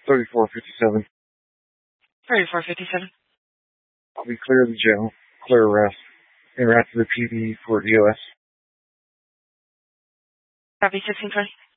3457. 3457. I'll be clear of the jail, clear arrest, and route to the PD for EOS. Copy 1620.